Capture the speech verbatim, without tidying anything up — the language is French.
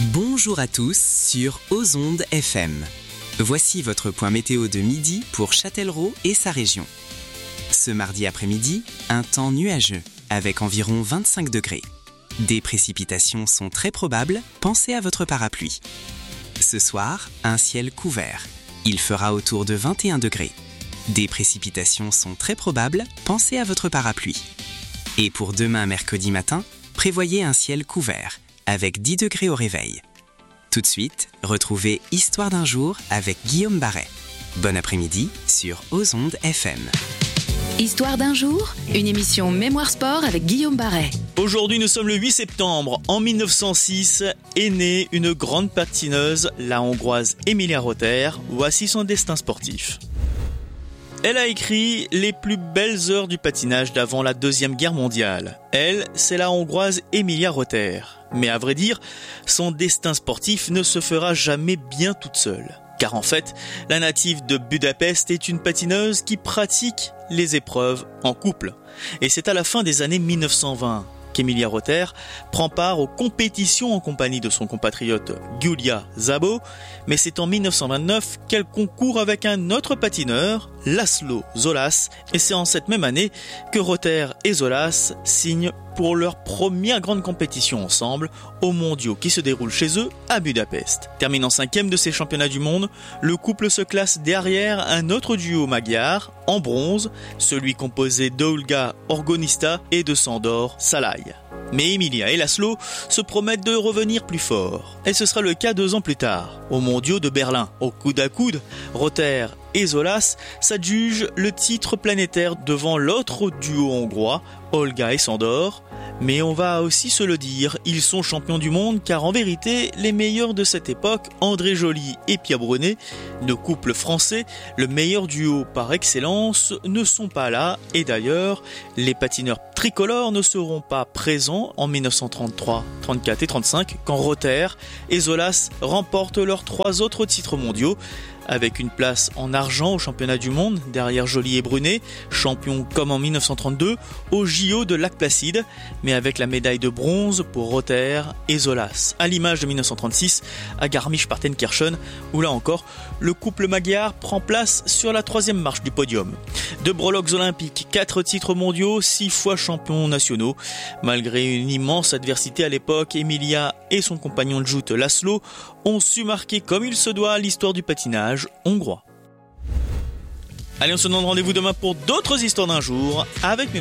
Bonjour à tous sur Ozonde F M. Voici votre point météo de midi pour Châtellerault et sa région. Ce mardi après-midi, un temps nuageux avec environ vingt-cinq degrés. Des précipitations sont très probables, pensez à votre parapluie. Ce soir, un ciel couvert. Il fera autour de vingt et un degrés. Des précipitations sont très probables, pensez à votre parapluie. Et pour demain mercredi matin, prévoyez un ciel couvert, avec dix degrés au réveil. Tout de suite, retrouvez Histoire d'un jour avec Guillaume Barret. Bon après-midi sur Ozonde F M. Histoire d'un jour, une émission Mémoire Sport avec Guillaume Barret. Aujourd'hui, nous sommes le huit septembre. En mille neuf cent six est née une grande patineuse, la Hongroise Emilia Rother. Voici son destin sportif. Elle a écrit les plus belles heures du patinage d'avant la Deuxième Guerre mondiale. Elle, c'est la Hongroise Emilia Rother. Mais à vrai dire, son destin sportif ne se fera jamais bien toute seule. Car en fait, la native de Budapest est une patineuse qui pratique les épreuves en couple. Et c'est à la fin des années mille neuf cent vingt qu'Emilia Rother prend part aux compétitions en compagnie de son compatriote Gyula Szabó, mais c'est en mille neuf cent vingt-neuf qu'elle concourt avec un autre patineur, Laszlo Zolas, et c'est en cette même année que Rother et Zolas signent pour leur première grande compétition ensemble aux mondiaux qui se déroulent chez eux à Budapest. Terminant cinquième de ces championnats du monde, le couple se classe derrière un autre duo magyar, en bronze, celui composé d'Olga Orgonista et de Sándor Szalai. Mais Emilia et Laszlo se promettent de revenir plus fort. Et ce sera le cas deux ans plus tard, aux mondiaux de Berlin. Au coude à coude, Rother et Zolas s'adjugent le titre planétaire devant l'autre duo hongrois, Olga et Sándor. Mais on va aussi se le dire, ils sont champions du monde car en vérité, les meilleurs de cette époque, André Joly et Pierre Brunet, le couple français, le meilleur duo par excellence, ne sont pas là. Et d'ailleurs, les patineurs tricolores ne seront pas présents en mille neuf cent trente-trois, trente-quatre et trente-cinq quand Rother et Zolas remportent leurs trois autres titres mondiaux, avec une place en argent au championnat du monde derrière Joly et Brunet, champions comme en mille neuf cent trente-deux au J O de Lac-Placide, mais avec la médaille de bronze pour Rother et Zolas, à l'image de mille neuf cent trente-six à Garmisch-Partenkirchen, où là encore, le couple magyar prend place sur la troisième marche du podium. Deux breloques olympiques, quatre titres mondiaux, six fois champions nationaux. Malgré une immense adversité à l'époque, Emilia et son compagnon de joute Laszlo ont su marquer comme il se doit l'histoire du patinage hongrois. Allez, on se donne rendez-vous demain pour d'autres histoires d'un jour avec Mémoire.